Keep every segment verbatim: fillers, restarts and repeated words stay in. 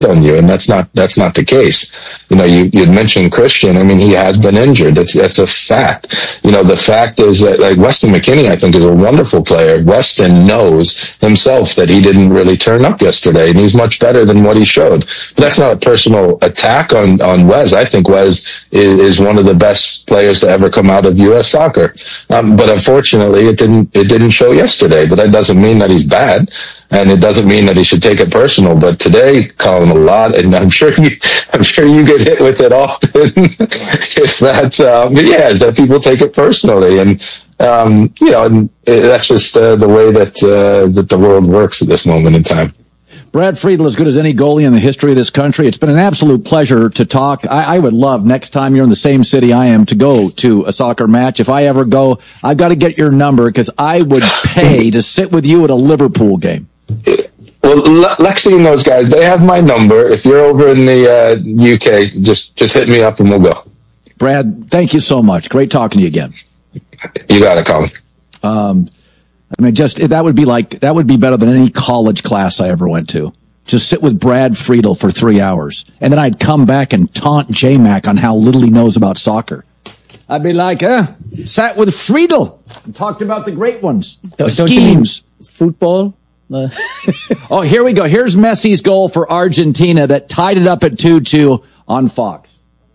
on you, and that's not that's not the case. You know, you you'd mentioned Christian. I mean, he has been injured. That's that's a fact. You know, the fact is that, like, Weston McKennie, I think, is a wonderful player. Weston knows himself that he didn't really turn up yesterday, and he's much better than what he showed. But that's not a personal attack on on Wes. I think Wes is, is one of the best players to ever come out of U S soccer. Um, but unfortunately, it didn't it didn't show yesterday. But that doesn't mean that he's bad. And it doesn't mean that he should take it personal, but today, Colin, a lot, and I'm sure you, I'm sure you get hit with it often. Is that, um, yeah, is that people take it personally, and um, you know, and it, that's just uh, the way that uh, that the world works at this moment in time. Brad Friedel, as good as any goalie in the history of this country. It's been an absolute pleasure to talk. I, I would love, next time you're in the same city I am, to go to a soccer match. If I ever go, I've got to get your number, because I would pay to sit with you at a Liverpool game. Well, Lexi and those guys, they have my number. If you're over in the uh, U K, just just hit me up and we'll go. Brad, thank you so much. Great talking to you again. You got it, Colin. Um, I mean, just that would be like that would be better than any college class I ever went to. Just sit with Brad Friedel for three hours, and then I'd come back and taunt J-Mac on how little he knows about soccer. I'd be like, eh, sat with Friedel and talked about the great ones, the don't schemes, football. Uh. Oh, here we go. Here's Messi's goal for Argentina that tied it up at two two on Fox.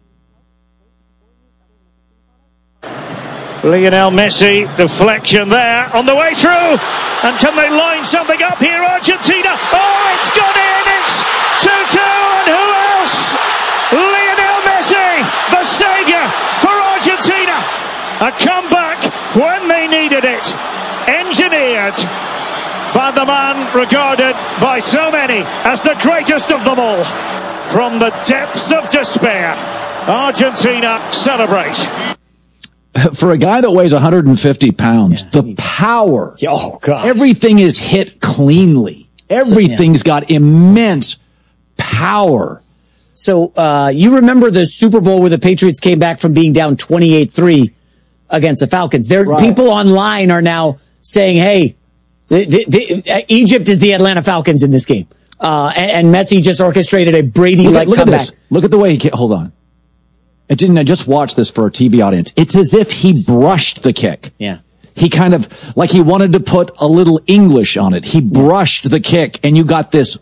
Lionel Messi, deflection there, on the way through. And can they line something up here, Argentina? Oh, it's gone in. It's two two. And who else? Lionel Messi, the saviour for Argentina. A comeback when they needed it. Engineered. But the man regarded by so many as the greatest of them all. From the depths of despair, Argentina celebrate. For a guy that weighs one hundred fifty pounds, yeah, the power, oh gosh, everything is hit cleanly. Everything's so, yeah. got immense power. So, uh, you remember the Super Bowl where the Patriots came back from being down twenty-eight three against the Falcons? There, right. People online are now saying, hey, The, the, the, Egypt is the Atlanta Falcons in this game. Uh, and, and Messi just orchestrated a Brady-like look comeback. At this. Look at the way he, hold on. I didn't, I just watched this for our T V audience. It's as if he brushed the kick. Yeah. He kind of, like he wanted to put a little English on it. He brushed the kick, and you got this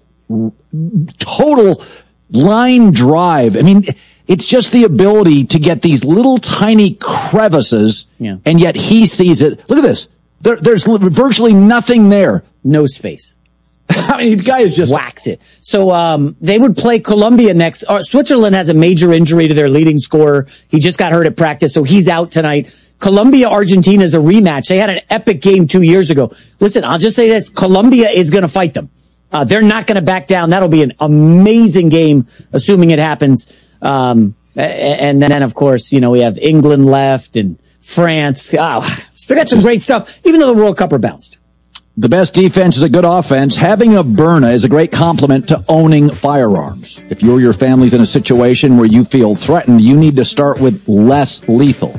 total line drive. I mean, it's just the ability to get these little tiny crevices, yeah. and yet he sees it. Look at this. There, there's virtually nothing there. No space. I mean, the guy is just whacks it. So, um, they would play Colombia next. Uh, Switzerland has a major injury to their leading scorer. He just got hurt at practice, so he's out tonight. Colombia, Argentina is a rematch. They had an epic game two years ago. Listen, I'll just say this. Colombia is going to fight them. Uh, they're not going to back down. That'll be an amazing game, assuming it happens. Um, and then, of course, you know, we have England left and France. Oh, still got some great stuff, even though the World Cup are bounced. The best defense is a good offense. Having a Byrna is a great complement to owning firearms. If you or your family's in a situation where you feel threatened, you need to start with less lethal.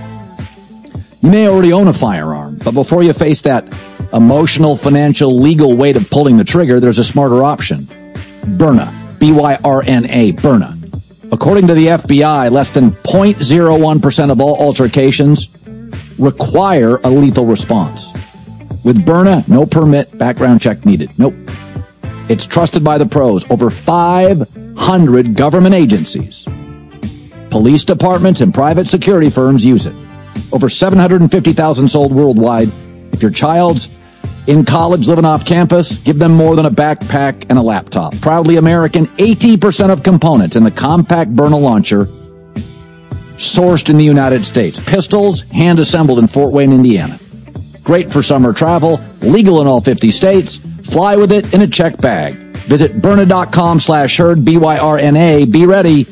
You may already own a firearm, but before you face that emotional, financial, legal weight of pulling the trigger, there's a smarter option. Byrna. B Y R N A. Byrna. According to the F B I, less than zero point zero one percent of all altercations require a lethal response. With Byrna, no permit, background check needed. Nope. It's trusted by the pros. Over five hundred government agencies, police departments, and private security firms use it. Over seven hundred fifty thousand sold worldwide. If your child's in college living off campus, give them more than a backpack and a laptop. Proudly American, eighty percent of components in the compact Byrna launcher sourced in the United States. Pistols hand-assembled in Fort Wayne, Indiana. Great for summer travel, legal in all fifty states. Fly with it in a check bag. Visit Byrna.com slash herd, B Y R N A. Be ready.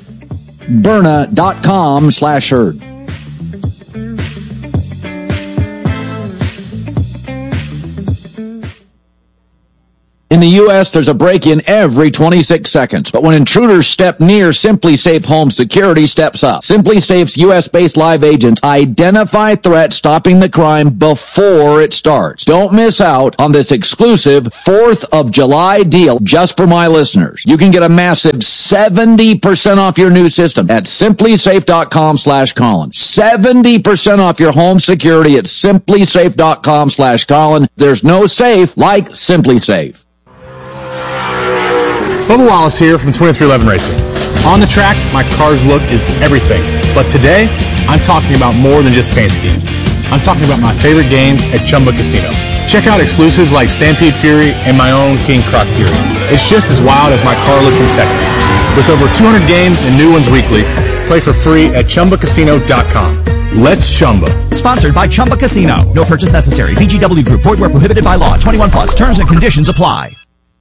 Byrna.com slash herd. In the U S, there's a break-in every twenty-six seconds. But when intruders step near, SimpliSafe Home Security steps up. SimpliSafe's U S-based live agents identify threats, stopping the crime before it starts. Don't miss out on this exclusive fourth of July deal just for my listeners. You can get a massive seventy percent off your new system at SimpliSafe.com slash Colin. seventy percent off your home security at SimpliSafe.com slash Colin. There's no safe like SimpliSafe. Bubba Wallace here from twenty-three eleven Racing. On the track, my car's look is everything. But today, I'm talking about more than just paint schemes. I'm talking about my favorite games at Chumba Casino. Check out exclusives like Stampede Fury and my own King Croc Fury. It's just as wild as my car look in Texas. With over two hundred games and new ones weekly, play for free at Chumba Casino dot com. Let's Chumba. Sponsored by Chumba Casino. No purchase necessary. V G W Group. Void where prohibited by law. twenty-one plus. Terms and conditions apply.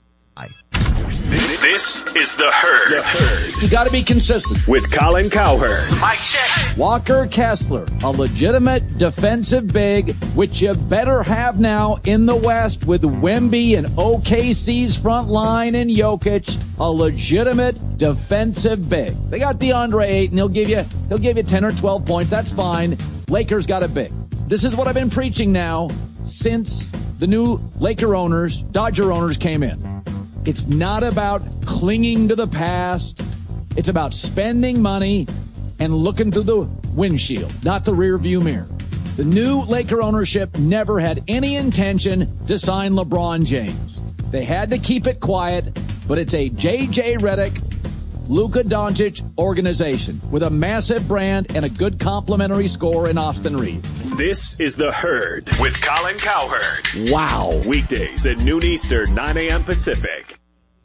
This is The Herd. The Herd. You got to be consistent. With Colin Cowherd. Mike check. Walker Kessler, a legitimate defensive big, which you better have now in the West with Wemby and O K C's front line and Jokic, a legitimate defensive big. They got DeAndre Ayton. He'll give you, he'll give you ten or twelve points. That's fine. Lakers got a big. This is what I've been preaching now since the new Laker owners, Dodger owners came in. It's not about clinging to the past. It's about spending money and looking through the windshield, not the rear view mirror. The new Laker ownership never had any intention to sign LeBron James. They had to keep it quiet, but it's a J J Redick, Luka Doncic organization with a massive brand and a good complimentary score in Austin Reeves. This is The Herd with Colin Cowherd. Wow. Weekdays at noon Eastern, nine a.m. Pacific.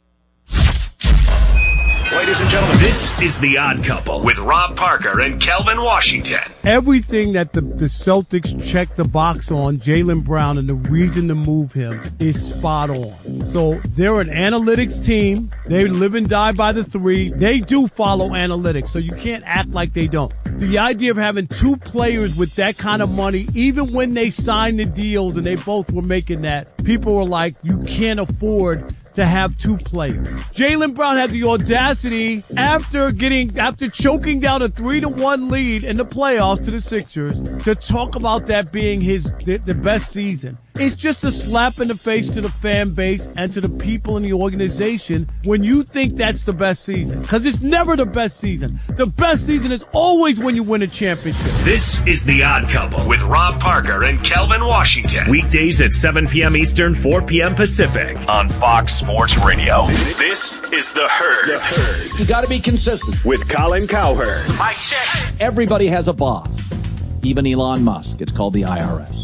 Ladies and gentlemen, this is The Odd Couple with Rob Parker and Kelvin Washington. Everything that the, the Celtics check the box on, Jaylen Brown, and the reason to move him is spot on. So they're an analytics team. They live and die by the three. They do follow analytics, so you can't act like they don't. The idea of having two players with that kind of money, even when they signed the deals and they both were making that, people were like, you can't afford to have two players. Jaylen Brown had the audacity after getting, after choking down a three to one lead in the playoffs to the Sixers to talk about that being his, the, the best season. It's just a slap in the face to the fan base and to the people in the organization when you think that's the best season. Because it's never the best season. The best season is always when you win a championship. This is The Odd Couple with Rob Parker and Kelvin Washington. Weekdays at seven p.m. Eastern, four p.m. Pacific on Fox Sports Radio. This is The Herd. The Herd. You got to be consistent. With Colin Cowherd. Mike check. Everybody has a boss. Even Elon Musk. It's called the I R S.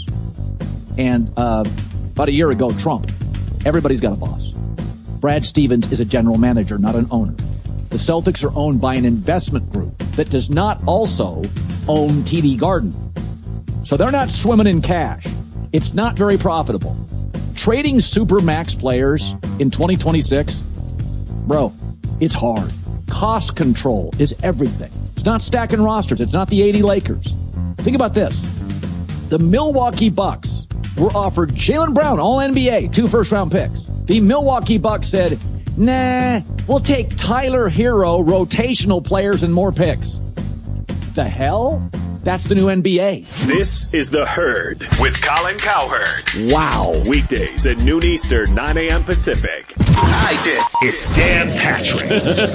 And uh, about a year ago, Trump. Everybody's got a boss. Brad Stevens is a general manager, not an owner. The Celtics are owned by an investment group that does not also own T D Garden. So they're not swimming in cash. It's not very profitable. Trading Supermax players in twenty twenty-six, bro, it's hard. Cost control is everything. It's not stacking rosters. It's not the eighty Lakers. Think about this. The Milwaukee Bucks were offered Jaylen Brown, all N B A, two first-round picks. The Milwaukee Bucks said, nah, we'll take Tyler Hero, rotational players, and more picks. The hell? That's the new N B A. This is The Herd with Colin Cowherd. Wow. Weekdays at noon Eastern, nine a.m. Pacific. I did. It's Dan Patrick.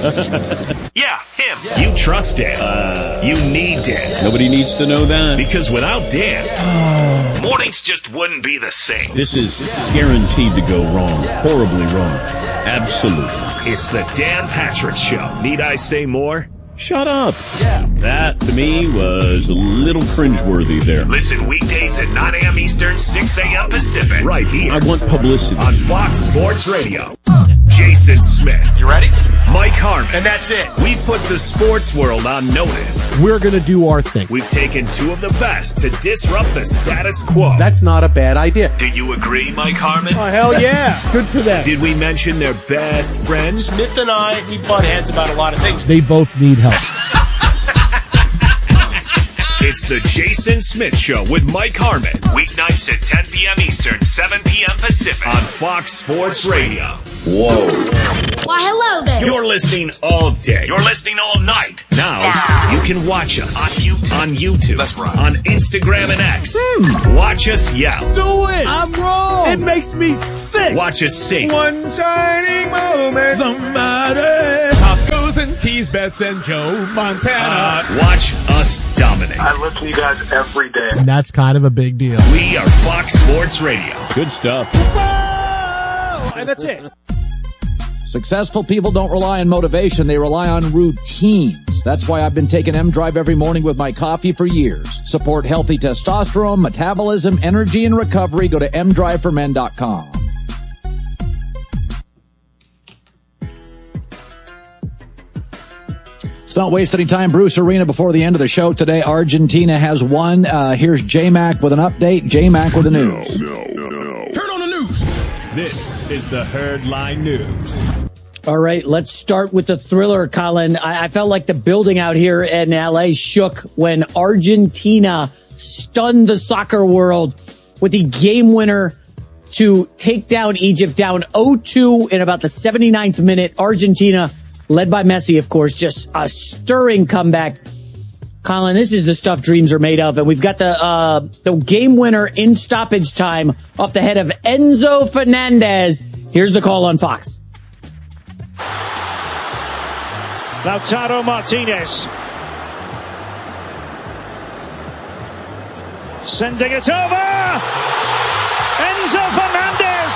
Yeah, him. Yeah. You trust Dan. Uh, you need Dan. Nobody needs to know that. Because without Dan, mornings just wouldn't be the same. This is guaranteed to go wrong. Horribly wrong. Absolutely. It's the Dan Patrick Show. Need I say more? Shut up. Yeah. That, to me, was a little cringeworthy there. Listen weekdays at nine a.m. Eastern, six a.m. Pacific. Right here. I want publicity. On Fox Sports Radio. Jason Smith. You ready? Mike Harmon. And that's it. We've put the sports world on notice. We're going to do our thing. We've taken two of the best to disrupt the status quo. That's not a bad idea. Do you agree, Mike Harmon? Oh, hell yeah. Good for them. Did we mention their best friends? Smith and I, we butt heads about a lot of things. They both need help. It's The Jason Smith Show with Mike Harmon. Weeknights at ten p.m. Eastern, seven p.m. Pacific on Fox Sports Radio. Whoa. Why, hello there. You're listening all day. You're listening all night. Now, Yeah. you can watch us on YouTube, on, YouTube, That's right. on Instagram and X. Watch us yell. Do it. I'm wrong. It makes me sick. Watch us sing. One shining moment. Somebody. Tacos and teas, bets and Joe Montana. Uh, watch us dominate. I listen to you guys every day. And that's kind of a big deal. We are Fox Sports Radio. Good stuff. And that's it. Successful people don't rely on motivation. They rely on routines. That's why I've been taking M-Drive every morning with my coffee for years. Support healthy testosterone, metabolism, energy, and recovery. Go to m drive for men dot com. Let's not waste any time. Bruce Arena before the end of the show today. Argentina has won. Uh, here's J-Mac with an update. J-Mac with the news. No, no, no. Turn on the news. This is the Herd Line News. All right, let's start with the thriller, Colin. I, I felt like the building out here in L A shook when Argentina stunned the soccer world with the game winner to take down Egypt, down oh two in about the seventy-ninth minute. Argentina, led by Messi, of course, just a stirring comeback. Colin, this is the stuff dreams are made of, and we've got the uh, the game winner in stoppage time off the head of Enzo Fernandez. Here's the call on Fox. Lautaro Martinez. Sending it over. Enzo Fernandez.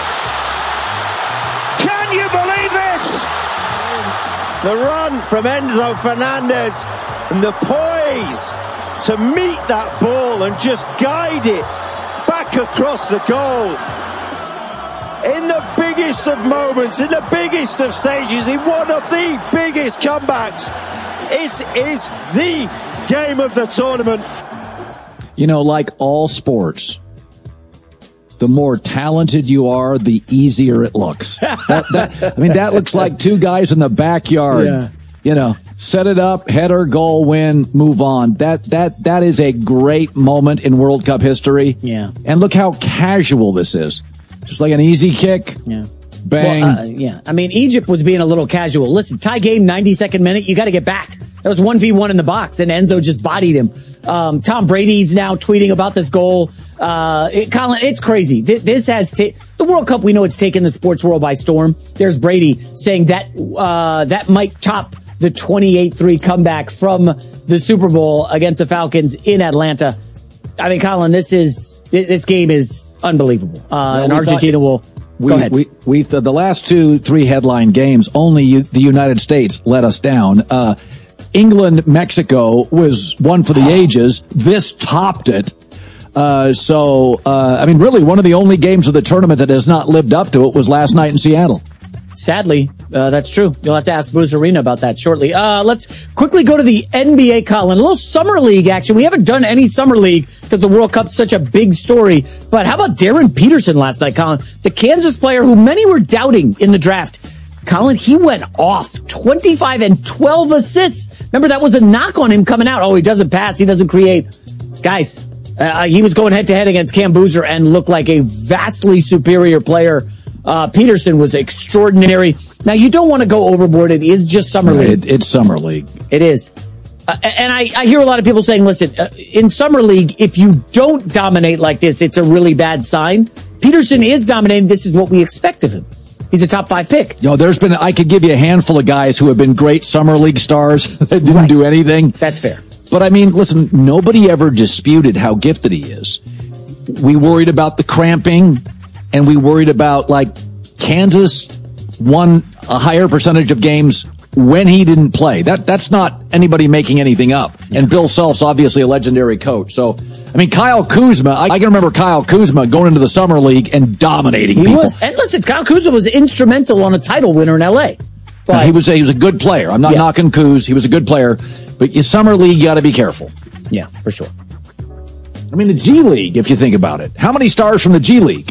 Can you believe this? The run from Enzo Fernandez and the poise to meet that ball and just guide it back across the goal. In the biggest of moments, in the biggest of stages, in one of the biggest comebacks, it is the game of the tournament. You know, like all sports, the more talented you are, the easier it looks. That, that, I mean, that looks like two guys in the backyard. Yeah. You know, set it up, header, goal, win, move on. That that that is a great moment in World Cup history. Yeah. And look how casual this is. Just like an easy kick. Yeah. Bang. Well, uh, yeah. I mean, Egypt was being a little casual. Listen, tie game, ninety-second minute. You got to get back. That was one v one in the box, and Enzo just bodied him. Um, Tom Brady's now tweeting about this goal. Uh, it, Colin, it's crazy. This, this has ta- the World Cup. We know it's taken the sports world by storm. There's Brady saying that uh, that might top the twenty-eight three comeback from the Super Bowl against the Falcons in Atlanta. I mean, Colin, this is this game is unbelievable. Uh, well, and Argentina thought, will we, go ahead. We, we, the, the last two, three headline games, only you, the United States let us down. Uh, England, Mexico was one for the ages. This topped it. Uh, so, uh, I mean, really, one of the only games of the tournament that has not lived up to it was last night in Seattle. Sadly, uh, that's true. You'll have to ask Bruce Arena about that shortly. Uh, let's quickly go to the N B A, Colin. A little summer league action. We haven't done any summer league because the World Cup's such a big story. But how about Darren Peterson last night, Colin? The Kansas player who many were doubting in the draft. Colin, he went off twenty-five and twelve assists. Remember, that was a knock on him coming out. Oh, he doesn't pass. He doesn't create. Guys, uh, he was going head to head against Cam Boozer and looked like a vastly superior player. Uh, Peterson was extraordinary. Now, you don't want to go overboard. It is just summer league. It, it's summer league. It is. Uh, and I, I hear a lot of people saying, listen, uh, in summer league, if you don't dominate like this, it's a really bad sign. Peterson is dominating. This is what we expect of him. He's a top five pick. You know, there's been, I could give you a handful of guys who have been great summer league stars that didn't right. do anything. That's fair. But I mean, listen, nobody ever disputed how gifted he is. We worried about the cramping, and we worried about, like, Kansas won a higher percentage of games when he didn't play. That That's not anybody making anything up. Yeah. And Bill Self's obviously a legendary coach. So, I mean, Kyle Kuzma, I, I can remember Kyle Kuzma going into the summer league and dominating he people. Was. And listen, Kyle Kuzma was instrumental on a title winner in L A. But he was a, he was a good player. I'm not yeah. knocking Kuz. He was a good player. But your summer league, you got to be careful. Yeah, for sure. I mean, the G League, if you think about it. How many stars from the G League?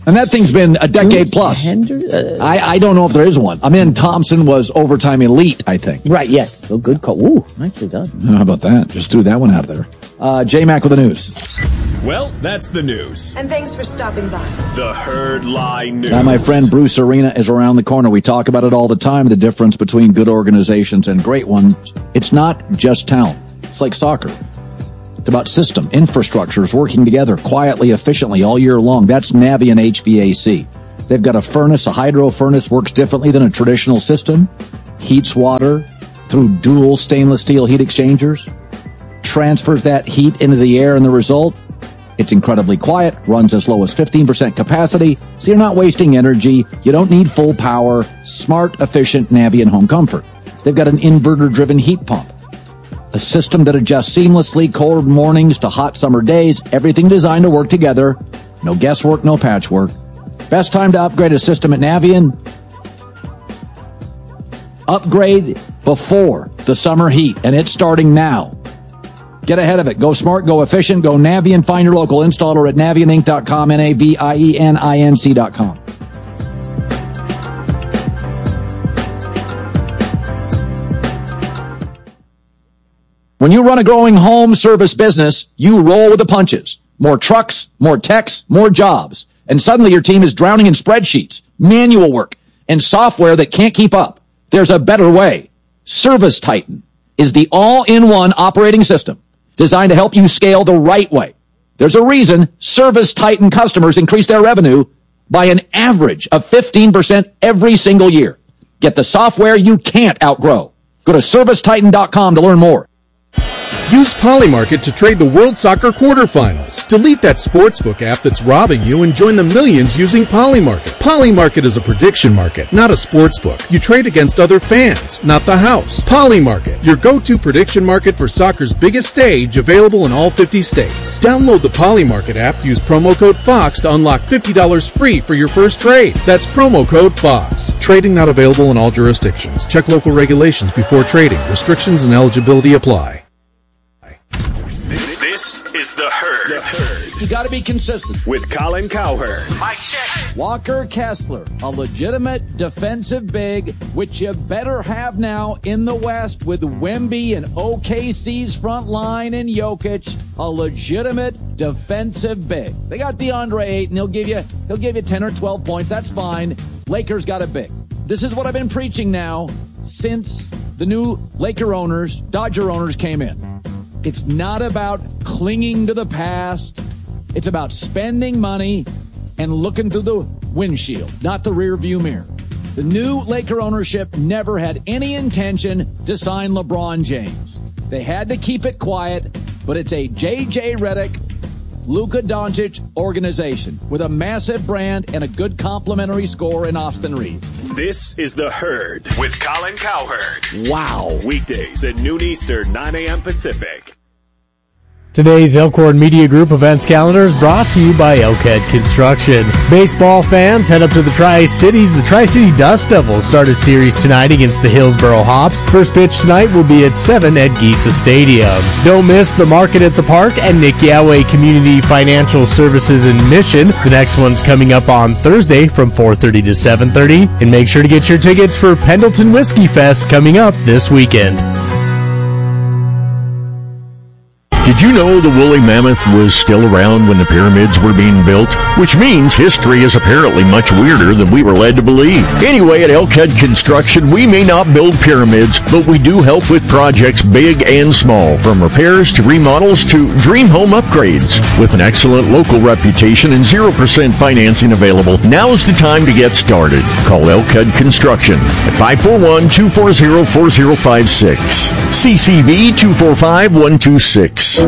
And that thing's been a decade Scoot plus. Henderson? Uh, I, I don't know if there is one. I mean, Thompson was overtime elite, I think. Right, yes. Oh, good call. Ooh, nicely done. How about that? Just threw that one out of there. Uh, J-Mac with the news. Well, that's the news. And thanks for stopping by. The Herd Lie News. Uh, my friend Bruce Arena is around the corner. We talk about it all the time, the difference between good organizations and great ones. It's not just talent. It's like soccer. It's about system, infrastructures working together quietly, efficiently all year long. That's Navien H V A C. They've got a furnace, a hydro furnace, works differently than a traditional system. Heats water through dual stainless steel heat exchangers. Transfers that heat into the air, and the result, it's incredibly quiet, runs as low as fifteen percent capacity, so you're not wasting energy. You don't need full power. Smart, efficient Navien home comfort. They've got an inverter-driven heat pump. A system that adjusts seamlessly, cold mornings to hot summer days. Everything designed to work together. No guesswork, no patchwork. Best time to upgrade a system at Navien? Upgrade before the summer heat, and it's starting now. Get ahead of it. Go smart, go efficient, go Navien. Find your local installer at navien inc dot com, N A V I E N I N C dot com. When you run a growing home service business, you roll with the punches. More trucks, more techs, more jobs. And suddenly your team is drowning in spreadsheets, manual work, and software that can't keep up. There's a better way. Service Titan is the all-in-one operating system designed to help you scale the right way. There's a reason Service Titan customers increase their revenue by an average of fifteen percent every single year. Get the software you can't outgrow. Go to service titan dot com to learn more. Use Polymarket to trade the World Soccer quarterfinals. Delete that sportsbook app that's robbing you and join the millions using Polymarket. Polymarket is a prediction market, not a sportsbook. You trade against other fans, not the house. Polymarket, your go-to prediction market for soccer's biggest stage, available in all fifty states. Download the Polymarket app, use promo code FOX to unlock fifty dollars free for your first trade. That's promo code FOX. Trading not available in all jurisdictions. Check local regulations before trading. Restrictions and eligibility apply. This is The Herd. The Herd. You got to be consistent. With Colin Cowherd. Mike check. Walker Kessler, a legitimate defensive big, which you better have now in the West with Wemby and O K C's front line and Jokic, a legitimate defensive big. They got DeAndre Ayton. He'll give you, he'll give you ten or twelve points. That's fine. Lakers got a big. This is what I've been preaching now since the new Laker owners, Dodger owners came in. It's not about clinging to the past. It's about spending money and looking through the windshield, not the rear view mirror. The new Laker ownership never had any intention to sign LeBron James. They had to keep it quiet, but it's a J J Redick, Luka Doncic organization with a massive brand and a good complimentary score in Austin Reeves. This is The Herd with Colin Cowherd. Wow. Weekdays at noon Eastern, nine a.m. Pacific. Today's Elkhorn Media Group events calendar is brought to you by Elkhead Construction. Baseball fans, head up to the Tri-Cities. The Tri-City Dust Devils start a series tonight against the Hillsboro Hops. First pitch tonight will be at seven at Giesa Stadium. Don't miss the Market at the Park and Nick Yahweh Community Financial Services in Mission. The next one's coming up on Thursday from four thirty to seven thirty. And make sure to get your tickets for Pendleton Whiskey Fest coming up this weekend. Did you know the woolly mammoth was still around when the pyramids were being built? Which means history is apparently much weirder than we were led to believe. Anyway, at Elkhead Construction, we may not build pyramids, but we do help with projects big and small, from repairs to remodels to dream home upgrades. With an excellent local reputation and zero percent financing available, now's the time to get started. Call Elkhead Construction at five four one, two four zero, four zero five six. C C V two four five, one two six.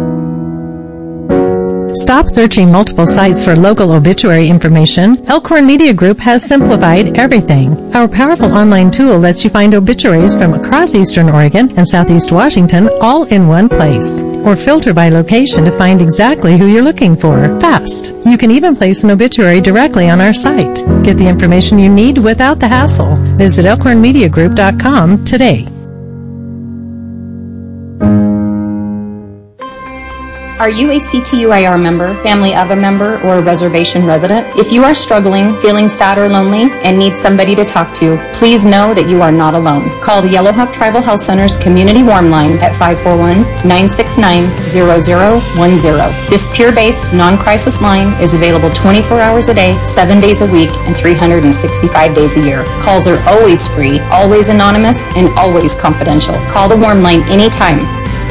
Stop searching multiple sites for local obituary information. Elkhorn Media Group has simplified everything. Our powerful online tool lets you find obituaries from across Eastern Oregon and Southeast Washington all in one place. Or filter by location to find exactly who you're looking for. Fast. You can even place an obituary directly on our site. Get the information you need without the hassle. Visit elkhorn media group dot com today. Are you a C T U I R member, family of a member, or a reservation resident? If you are struggling, feeling sad or lonely, and need somebody to talk to, please know that you are not alone. Call the Yellowhawk Tribal Health Center's Community Warm Line at five four one, nine six nine, zero zero one zero. This peer-based, non-crisis line is available twenty-four hours a day, seven days a week, and three hundred sixty-five days a year. Calls are always free, always anonymous, and always confidential. Call the Warm Line anytime.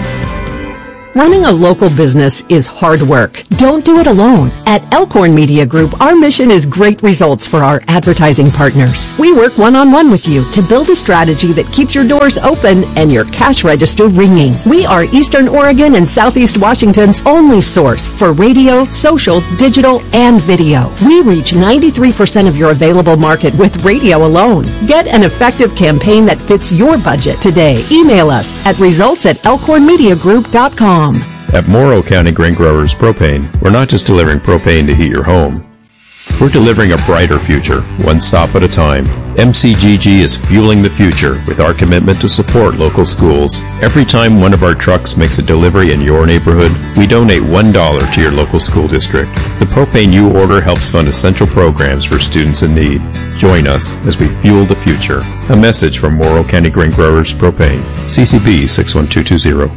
Running a local business is hard work. Don't do it alone. At Elkhorn Media Group, our mission is great results for our advertising partners. We work one-on-one with you to build a strategy that keeps your doors open and your cash register ringing. We are Eastern Oregon and Southeast Washington's only source for radio, social, digital, and video. We reach ninety-three percent of your available market with radio alone. Get an effective campaign that fits your budget today. Email us at results at elkhorn media group dot com. At Morrow County Grain Growers Propane, we're not just delivering propane to heat your home. We're delivering a brighter future, one stop at a time. M C G G is fueling the future with our commitment to support local schools. Every time one of our trucks makes a delivery in your neighborhood, we donate one dollar to your local school district. The propane you order helps fund essential programs for students in need. Join us as we fuel the future. A message from Morrow County Grain Growers Propane. C C B six one two two zero.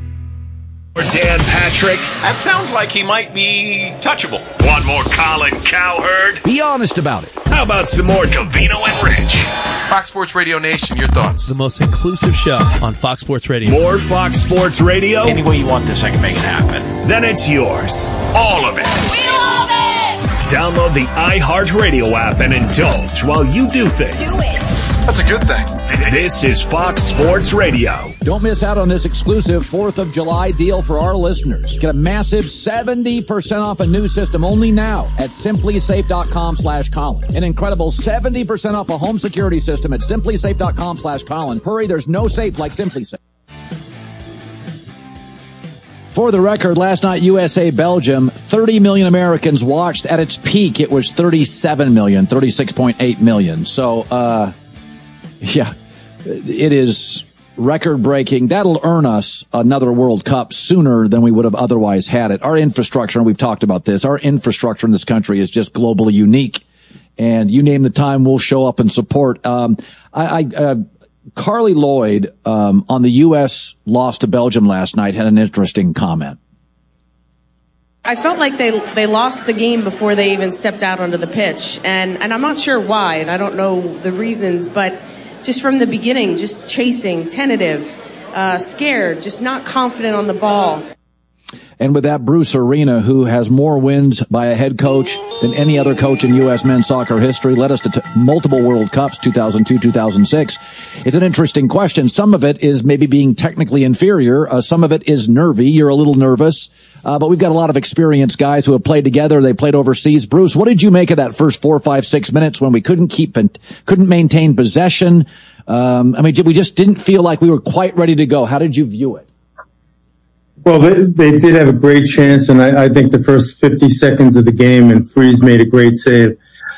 Or Dan Patrick. That sounds like he might be touchable. Want more Colin Cowherd? Be honest about it. How about some more Covino and Rich? Fox Sports Radio Nation, your thoughts? The most inclusive show on Fox Sports Radio. More Fox Sports Radio? Any way you want this, I can make it happen. Then it's yours. All of it. We love it! Download the iHeartRadio app and indulge while you do things. Do it! That's a good thing. This is Fox Sports Radio. Don't miss out on this exclusive fourth of July deal for our listeners. Get a massive seventy percent off a new system only now at simplysafe.com slash Colin. An incredible seventy percent off a home security system at simplysafe.com slash Colin. Hurry, there's no safe like SimpliSafe. For the record, last night, U S A Belgium, thirty million Americans watched. At its peak, it was thirty-seven million, thirty-six point eight million. So, uh, yeah, it is record-breaking. That'll earn us another World Cup sooner than we would have otherwise had it. Our infrastructure, and we've talked about this, our infrastructure in this country is just globally unique. And you name the time, we'll show up and support. Um, I, I uh, Carly Lloyd, um, on the U S loss to Belgium last night, had an interesting comment. I felt like they they lost the game before they even stepped out onto the pitch. And, and I'm not sure why, and I don't know the reasons, but just from the beginning, just chasing, tentative, uh, scared, just not confident on the ball. And with that, Bruce Arena, who has more wins by a head coach than any other coach in U S men's soccer history, led us to t- multiple World Cups, two thousand two, two thousand six. It's an interesting question. Some of it is maybe being technically inferior. Uh, some of it is nervy. You're a little nervous. Uh, but we've got a lot of experienced guys who have played together. They played overseas. Bruce, what did you make of that first four, five, six minutes when we couldn't keep and couldn't maintain possession? Um, I mean, we just didn't feel like we were quite ready to go. How did you view it? Well, they, they did have a great chance, and I, I think the first fifty seconds of the game, and Freeze made a great save.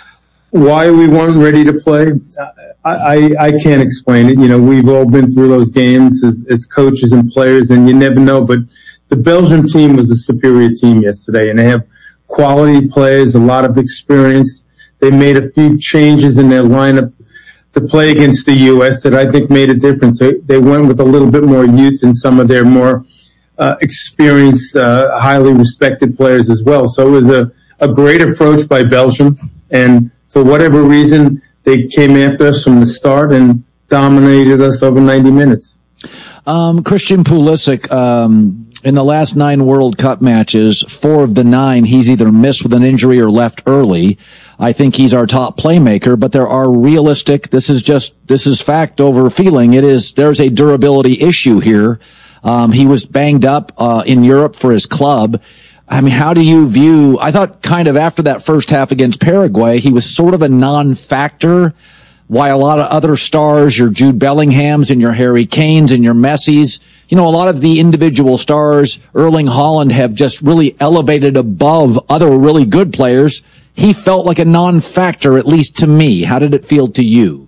Why we weren't ready to play, I, I, I can't explain it. You know, we've all been through those games as, as coaches and players, and you never know. But the Belgian team was a superior team yesterday, and they have quality players, a lot of experience. They made a few changes in their lineup to play against the U S that I think made a difference. They, they went with a little bit more youth in some of their more Uh, experienced, uh, highly respected players as well. So it was a, a great approach by Belgium. And for whatever reason, they came after us from the start and dominated us over ninety minutes. Um, Christian Pulisic, um, in the last nine World Cup matches, four of the nine, he's either missed with an injury or left early. I think he's our top playmaker, but there are realistic, this is just, this is fact over feeling. It is, there's a durability issue here. Um, he was banged up, uh, in Europe for his club. I mean, how do you view, I thought kind of after that first half against Paraguay, he was sort of a non-factor, while a lot of other stars, your Jude Bellinghams and your Harry Kanes and your Messis, you know, a lot of the individual stars, Erling Haaland, have just really elevated above other really good players. He felt like a non-factor, at least to me. How did it feel to you?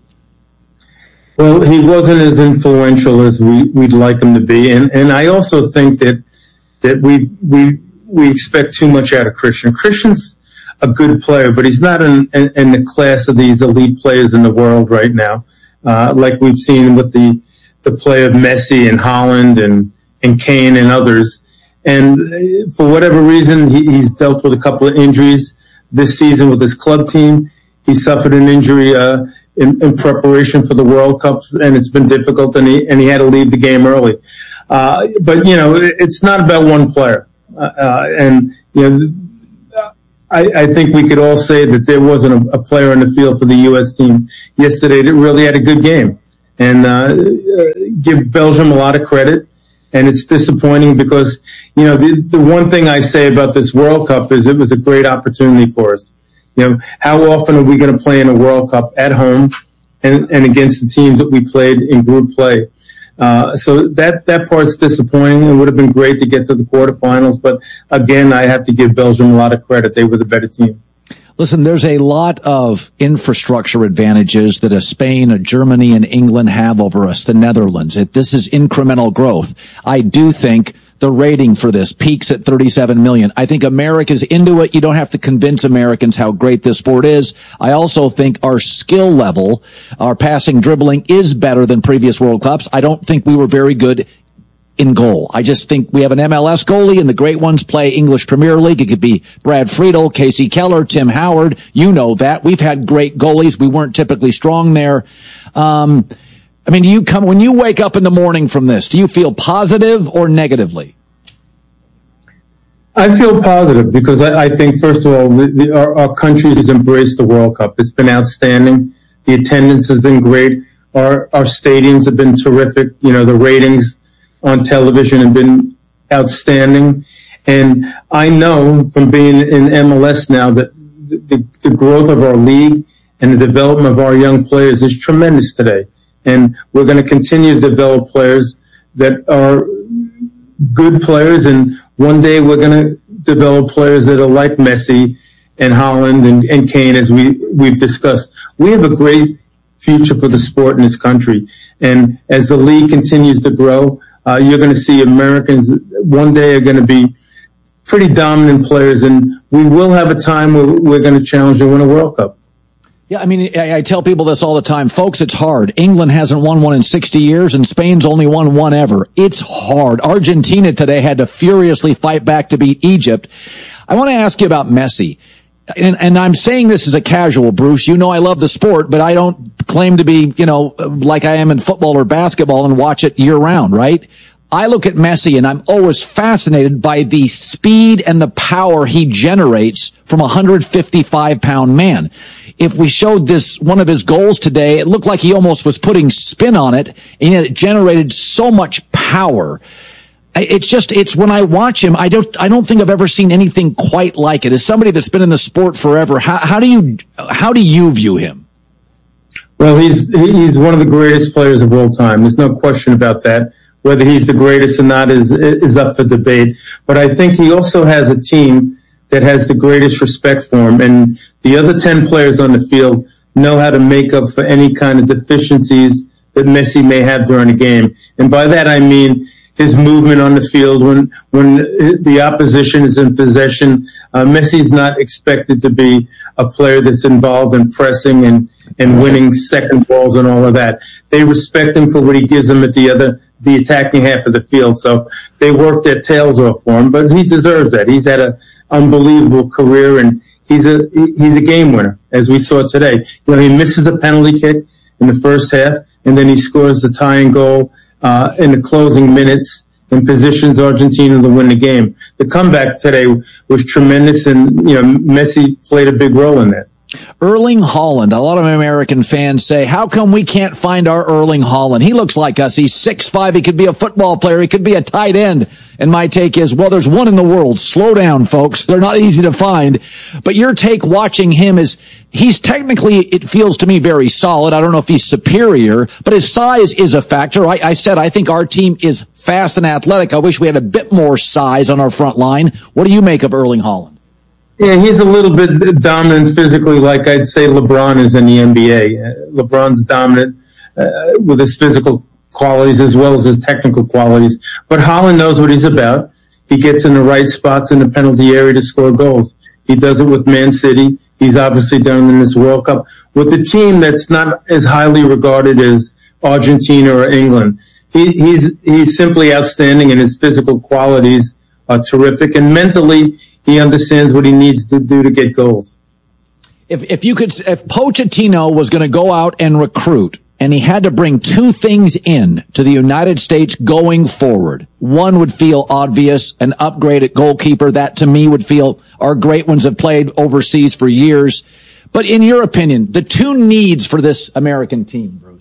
Well, he wasn't as influential as we, we'd like him to be. And, and I also think that that we we we expect too much out of Christian. Christian's a good player, but he's not in, in, in the class of these elite players in the world right now, uh, like we've seen with the the play of Messi and Haaland and and Kane and others. And for whatever reason, he, he's dealt with a couple of injuries this season with his club team. He suffered an injury uh, in, in preparation for the World Cups, and it's been difficult, and he, and he had to leave the game early. Uh, but, you know, it, it's not about one player. Uh, uh, and, you know, I, I think we could all say that there wasn't a, a player on the field for the U S team yesterday that really had a good game. And uh, give Belgium a lot of credit. And it's disappointing because, you know, the, the one thing I say about this World Cup is it was a great opportunity for us. You know, how often are we going to play in a World Cup at home and, and against the teams that we played in group play? Uh, so that, that part's disappointing. It would have been great to get to the quarterfinals. But again, I have to give Belgium a lot of credit. They were the better team. Listen, there's a lot of infrastructure advantages that a Spain, a Germany, and England have over us, the Netherlands. It, this is incremental growth. I do think the rating for this peaks at thirty-seven million. I think America's into it. You don't have to convince Americans how great this sport is. I also think our skill level, our passing, dribbling is better than previous World Cups. I don't think we were very good in goal. I just think we have an M L S goalie, and the great ones play English Premier League. It could be Brad Friedel, Casey Keller, Tim Howard. You know that. We've had great goalies. We weren't typically strong there. Um, I mean, do you come, when you wake up in the morning from this, do you feel positive or negatively? I feel positive because I, I think, first of all, the, the, our, our country has embraced the World Cup. It's been outstanding. The attendance has been great. Our, our stadiums have been terrific. You know, the ratings on television have been outstanding. And I know from being in M L S now that the, the growth of our league and the development of our young players is tremendous today. And we're going to continue to develop players that are good players. And one day we're going to develop players that are like Messi and Haaland and, and Kane, as we, we've discussed. We have a great future for the sport in this country. And as the league continues to grow, Uh, you're going to see Americans one day are going to be pretty dominant players, and we will have a time where we're going to challenge to win a World Cup. Yeah, I mean, I, I tell people this all the time. Folks, it's hard. England hasn't won one in sixty years, and Spain's only won one ever. It's hard. Argentina today had to furiously fight back to beat Egypt. I want to ask you about Messi. And, and I'm saying this as a casual, Bruce. You know I love the sport, but I don't claim to be, you know, like I am in football or basketball and watch it year round, right? I look at Messi and I'm always fascinated by the speed and the power he generates from a one hundred fifty-five pound man. If we showed this, one of his goals today, it looked like he almost was putting spin on it, and yet it generated so much power. It's just, it's when I watch him, I don't, I don't think I've ever seen anything quite like it. As somebody that's been in the sport forever, how, how do you, how do you view him? Well, he's, he's one of the greatest players of all time. There's no question about that. Whether he's the greatest or not is, is up for debate. But I think he also has a team that has the greatest respect for him. And the other ten players on the field know how to make up for any kind of deficiencies that Messi may have during a game. And by that, I mean, his movement on the field when when the opposition is in possession. Uh, Messi's not expected to be a player that's involved in pressing and, and winning second balls and all of that. They respect him for what he gives them at the other, the attacking half of the field. So they work their tails off for him, but he deserves that. He's had an unbelievable career, and he's a he's a game winner, as we saw today. You know, he misses a penalty kick in the first half, and then he scores the tying goal Uh, in the closing minutes and positions Argentina to win the game. The comeback today was tremendous, and, you know, Messi played a big role in that. Erling Haaland. A lot of American fans say, how come we can't find our Erling Haaland? He looks like us. He's six five. He could be a football player. He could be a tight end. And my take is, well, there's one in the world. Slow down, folks. They're not easy to find. But your take watching him is, he's technically, it feels to me, very solid. I don't know if he's superior, but his size is a factor. I, I said I think our team is fast and athletic. I wish we had a bit more size on our front line. What do you make of Erling Haaland? Yeah, he's a little bit dominant physically, like I'd say LeBron is in the N B A. Uh, LeBron's dominant uh, with his physical qualities as well as his technical qualities. But Haaland knows what he's about. he gets in the right spots in the penalty area to score goals. He does it with Man City. He's obviously done it in this World Cup with a team that's not as highly regarded as Argentina or England. He, he's he's simply outstanding, and his physical qualities are terrific. And mentally, he understands what he needs to do to get goals. If if you could, if Pochettino was going to go out and recruit, and he had to bring two things in to the United States going forward, one would feel obvious, an upgrade at goalkeeper. That to me would feel our great ones have played overseas for years. But in your opinion, the two needs for this American team, Bruce?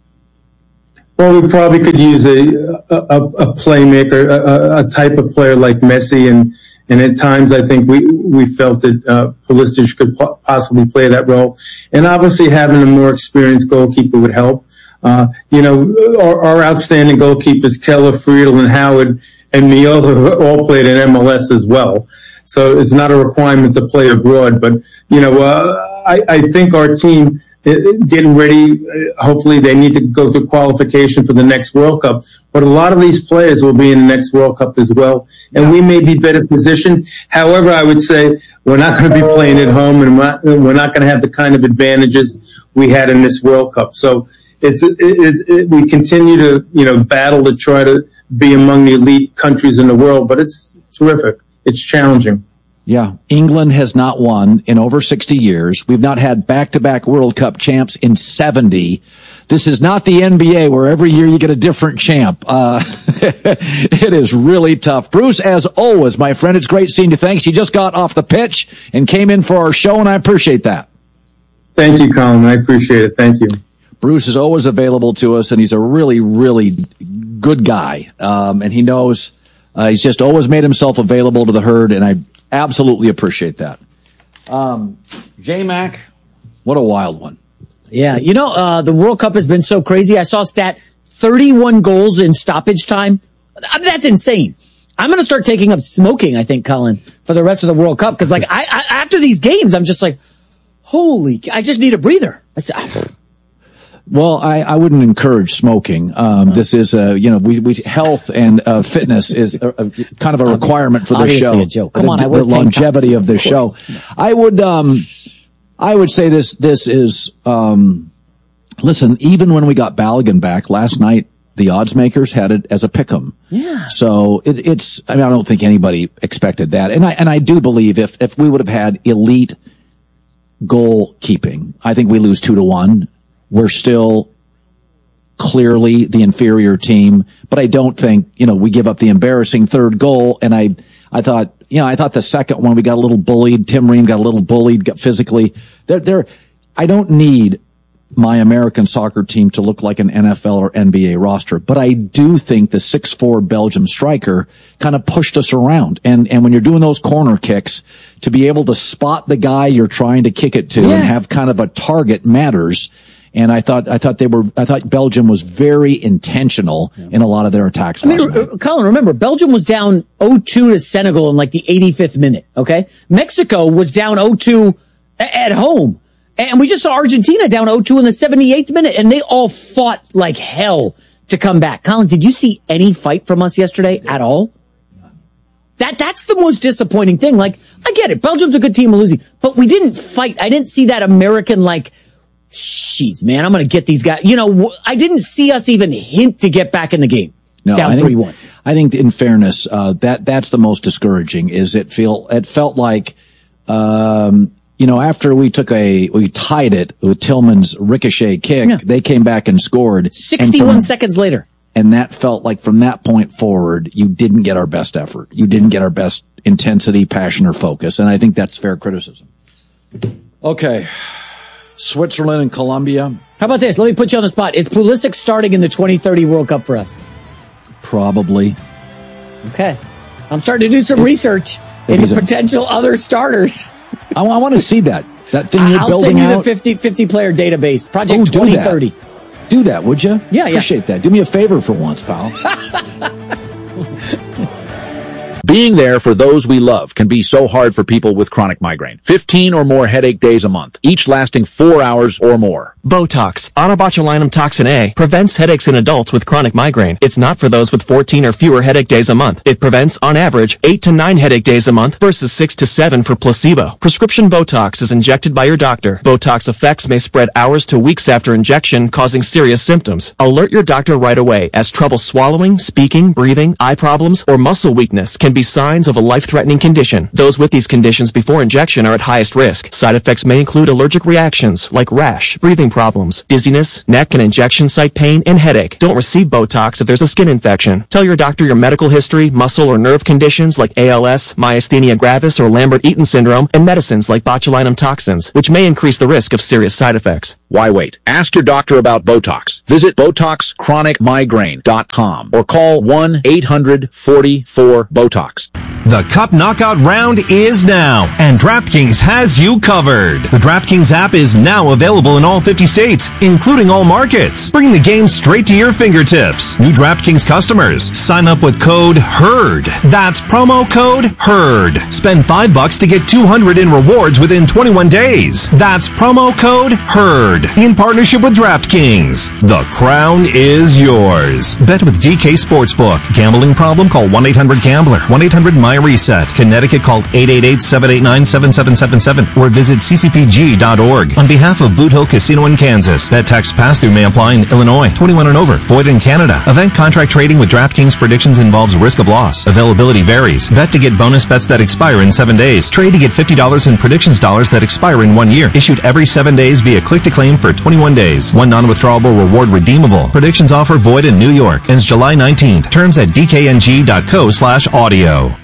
Well, we probably could use a a, a playmaker, a, a type of player like Messi, and and at times I think we we felt that uh, Pulisic could po- possibly play that role, and obviously having a more experienced goalkeeper would help. Uh, you know, our, our outstanding goalkeepers, Keller, Friedel, and Howard, and Miola all played in M L S as well, so it's not a requirement to play abroad. But you know, uh, I, I think our team. Getting ready, hopefully they need to go through qualification for the next World Cup. But a lot of these players will be in the next World Cup as well, and we may be better positioned. However, I would say we're not going to be playing at home, and we're not going to have the kind of advantages we had in this World Cup. So it's, it's it, we continue to you know battle to try to be among the elite countries in the world, but it's terrific. It's challenging. Yeah, England has not won in over sixty years. We've not had back-to-back World Cup champs in seventy. This is not the N B A where every year you get a different champ. Uh, it is really tough. Bruce, as always, my friend, it's great seeing you. Thanks. You just got off the pitch and came in for our show, and I appreciate that. Thank you, Colin. I appreciate it. Thank you. Bruce is always available to us, and he's a really, really good guy. Um, and he knows uh, he's just always made himself available to the herd, and I absolutely appreciate that. Um, J-Mac, what a wild one. Yeah, you know, uh, the World Cup has been so crazy. I saw a stat, thirty-one goals in stoppage time. That's insane. I'm going to start taking up smoking, I think, Colin, for the rest of the World Cup. Because, like, I, I after these games, I'm just like, holy, I just need a breather. That's, uh, Well, I, I wouldn't encourage smoking. Um, this is a, you know, we, we, health and, uh, fitness is a, a, kind of a requirement for the show. A joke. Come on, the, I would the longevity of the show. No. I would, um, I would say this, this is, um, listen, even when we got Balogun back last night, the odds makers had it as a pick'em. Yeah. So it, it's, I mean, I don't think anybody expected that. And I, and I do believe if, if we would have had elite goalkeeping, I think we lose two to one. We're still clearly the inferior team, but I don't think, you know, we give up the embarrassing third goal. And I, I thought, you know, I thought the second one we got a little bullied. Tim Ream got a little bullied, got physically. They're, they're, I don't need my American soccer team to look like an N F L or N B A roster, but I do think the six foot four Belgium striker kind of pushed us around. And, and when you're doing those corner kicks, to be able to spot the guy you're trying to kick it to yeah. and have kind of a target matters. And I thought, I thought they were, I thought Belgium was very intentional yeah. in a lot of their attacks. I mean, uh, Colin, remember, Belgium was down oh two to Senegal in like the eighty-fifth minute. Okay. Mexico was down oh two a- at home. And we just saw Argentina down oh two in the seventy-eighth minute, and they all fought like hell to come back. Colin, did you see any fight from us yesterday at all? That, that's the most disappointing thing. Like, I get it. Belgium's a good team, we're losing, but we didn't fight. I didn't see that American, like, jeez, man, I'm going to get these guys. You know, I didn't see us even hint to get back in the game. No, down three one. I think in fairness, uh, that, that's the most discouraging is it feel, it felt like, um, you know, after we took a, we tied it with Tillman's ricochet kick, yeah. they came back and scored. sixty-one from, seconds later. And that felt like from that point forward, you didn't get our best effort. You didn't get our best intensity, passion, or focus. And I think that's fair criticism. Okay. Switzerland and Colombia. How about this? Let me put you on the spot. Is Pulisic starting in the twenty thirty World Cup for us? Probably. Okay. I'm starting to do some if, research if into potential a, other starters. I, I want to see that. That thing you're I'll building out. I'll out. send you the fifty, fifty player database. Project oh, twenty thirty. Do that. do that, would you? Yeah, yeah. Appreciate that. Do me a favor for once, pal. Being there for those we love can be so hard for people with chronic migraine. fifteen or more headache days a month, each lasting four hours or more. Botox, onabotulinum toxin A, prevents headaches in adults with chronic migraine. It's not for those with fourteen or fewer headache days a month. It prevents, on average, eight to nine headache days a month versus six to seven for placebo. Prescription Botox is injected by your doctor. Botox effects may spread hours to weeks after injection, causing serious symptoms. Alert your doctor right away, as trouble swallowing, speaking, breathing, eye problems, or muscle weakness can be signs of a life-threatening condition. Those with these conditions before injection are at highest risk. Side effects may include allergic reactions like rash, breathing problems, dizziness, neck and injection site pain, and headache. Don't receive Botox if there's a skin infection. Tell your doctor your medical history, muscle or nerve conditions like A L S, myasthenia gravis, or Lambert-Eaton syndrome, and medicines like botulinum toxins, which may increase the risk of serious side effects. Why wait? Ask your doctor about Botox. Visit Botox Chronic Migraine dot com or call one eight hundred forty-four BOTOX. The Cup Knockout round is now, and DraftKings has you covered. The DraftKings app is now available in all fifty states, including all markets. Bring the game straight to your fingertips. New DraftKings customers, sign up with code HERD. That's promo code HERD. Spend five bucks to get two hundred in rewards within twenty-one days. That's promo code HERD. In partnership with DraftKings. The crown is yours. Bet with D K Sportsbook. Gambling problem? Call one eight hundred gambler. one eight hundred my reset. Connecticut, call eight eight eight, seven eight nine, seven seven seven seven or visit c c p g dot org. On behalf of Boot Hill Casino in Kansas, that tax pass-through may apply in Illinois. twenty-one and over. Void in Canada. Event contract trading with DraftKings predictions involves risk of loss. Availability varies. Bet to get bonus bets that expire in seven days. Trade to get fifty dollars in predictions dollars that expire in one year. Issued every seven days via click-to-claim for twenty-one days. One non-withdrawable reward redeemable. Predictions offer void in New York. Ends July nineteenth. Terms at d k n g dot co slash audio.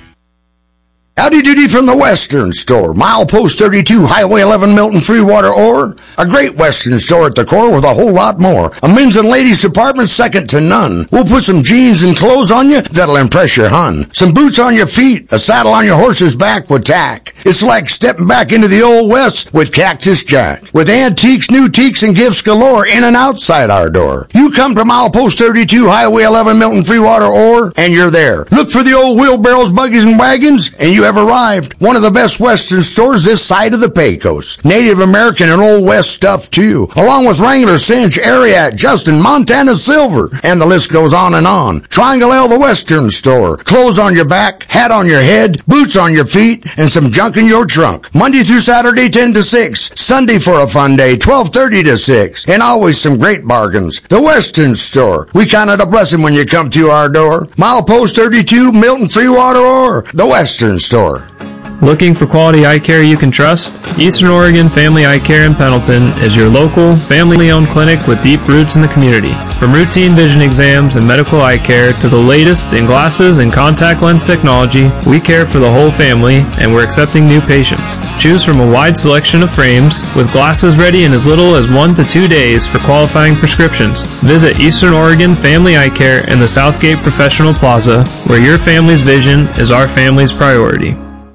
Howdy doody from the Western Store. Milepost thirty-two, Highway eleven, Milton, Freewater, or a great Western store at the core with a whole lot more. A men's and ladies department second to none. We'll put some jeans and clothes on you that'll impress your hun. Some boots on your feet, a saddle on your horse's back with tack. It's like stepping back into the old West with Cactus Jack. With antiques, new teaks, and gifts galore in and outside our door. You come to Milepost thirty-two, Highway eleven, Milton, Freewater, or, and you're there. Look for the old wheelbarrows, buggies, and wagons, and you have arrived. One of the best Western stores this side of the Pecos. Native American and Old West stuff too, along with Wrangler, Cinch, Ariat, Justin, Montana Silver, and the list goes on and on. Triangle L, the Western Store. Clothes on your back, hat on your head, boots on your feet, and some junk in your trunk. Monday through Saturday, ten to six. Sunday for a fun day, twelve thirty to six. And always some great bargains. The Western Store. We count it a blessing when you come to our door. Milepost thirty-two, Milton, Freewater, or the Western Store. Looking for quality eye care you can trust? Eastern Oregon Family Eye Care in Pendleton is your local, family-owned clinic with deep roots in the community. From routine vision exams and medical eye care to the latest in glasses and contact lens technology, we care for the whole family, and we're accepting new patients. Choose from a wide selection of frames, with glasses ready in as little as one to two days for qualifying prescriptions. Visit Eastern Oregon Family Eye Care in the Southgate Professional Plaza, where your family's vision is our family's priority.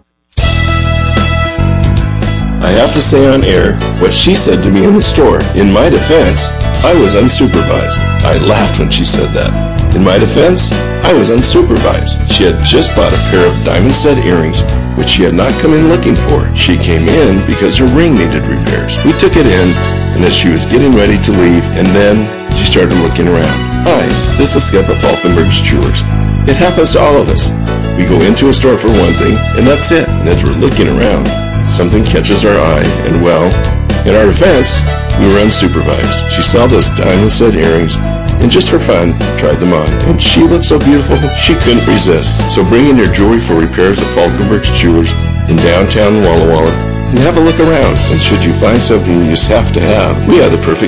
I have to say on air what she said to me in the store. In my defense, I was unsupervised. I laughed when she said that. In my defense, I was unsupervised. She had just bought a pair of diamond stud earrings, which she had not come in looking for. She came in because her ring needed repairs. We took it in, and as she was getting ready to leave, and then she started looking around. Hi, this is Skip at Falkenberg's Jewelers. It happens to all of us. We go into a store for one thing, and that's it. And as we're looking around, something catches our eye, and well, in our defense, we were unsupervised. She saw those diamond stud earrings, and just for fun, tried them on. And she looked so beautiful, she couldn't resist. So bring in your jewelry for repairs at Falkenberg's Jewelers in downtown Walla Walla, and have a look around. And should you find something you just have to have, we have the perfect